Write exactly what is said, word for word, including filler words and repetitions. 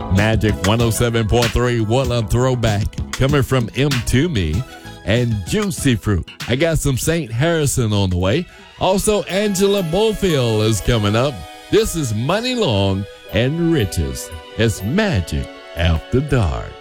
Magic one oh seven point three, what a throwback. Coming from M to Me and Juicy Fruit. I got some Saint Harrison on the way. Also, Angela Bofill is coming up. This is Money Long and Riches. It's Magic After Dark.